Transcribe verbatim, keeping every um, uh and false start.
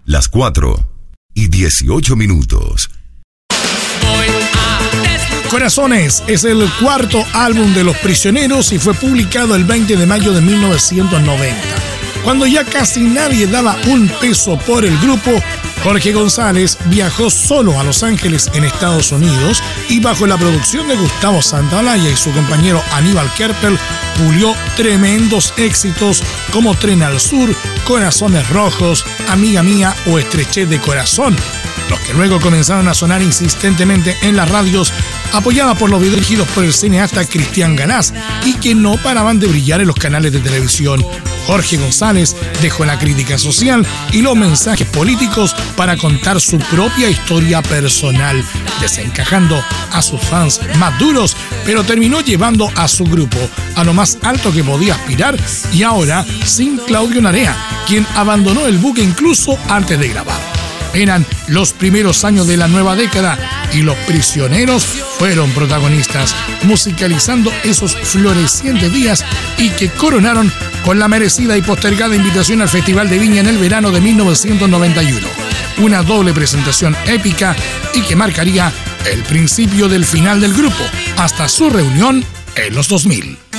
Las cuatro y dieciocho minutos. Corazones es el cuarto álbum de Los Prisioneros y fue publicado el veinte de mayo de mil novecientos noventa. Cuando ya casi nadie daba un peso por el grupo, Jorge González viajó solo a Los Ángeles en Estados Unidos y bajo la producción de Gustavo Santaolalla y su compañero Aníbal Kerpel pulió tremendos éxitos como Tren al Sur, Corazones Rojos, Amiga Mía o Estrechez de Corazón, los que luego comenzaron a sonar insistentemente en las radios, apoyada por los videos dirigidos por el cineasta Cristian Ganás y que no paraban de brillar en los canales de televisión. Jorge González dejó la crítica social y los mensajes políticos para contar su propia historia personal, desencajando a sus fans más duros, pero terminó llevando a su grupo a lo más alto que podía aspirar y ahora sin Claudio Narea, quien abandonó el buque incluso antes de grabar. Eran los primeros años de la nueva década y Los Prisioneros fueron protagonistas, musicalizando esos florecientes días y que coronaron con la merecida y postergada invitación al Festival de Viña en el verano de mil novecientos noventa y uno. Una doble presentación épica y que marcaría el principio del final del grupo, hasta su reunión en los dos mil.